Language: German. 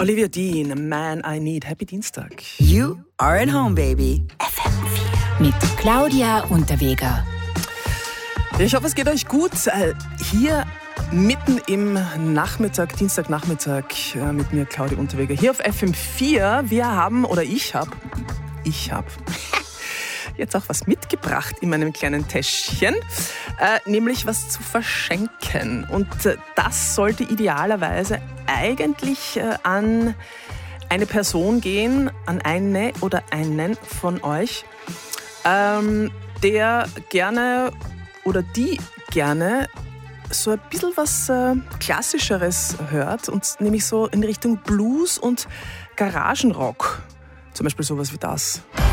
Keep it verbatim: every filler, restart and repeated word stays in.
Olivia Dean, Man I Need. Happy Dienstag. You are at home, baby. F M vier. Mit Claudia Unterweger. Ich hoffe, es geht euch gut. Hier mitten im Nachmittag, Dienstagnachmittag, mit mir Claudia Unterweger. Hier auf F M vier. Wir haben, oder ich habe, ich habe jetzt auch was mitgebracht in meinem kleinen Täschchen, äh, nämlich was zu verschenken. Und äh, das sollte idealerweise eigentlich äh, an eine Person gehen, an eine oder einen von euch, ähm, der gerne oder die gerne so ein bisschen was äh, Klassischeres hört, und nämlich so in Richtung Blues und Garagenrock. Zum Beispiel sowas wie das.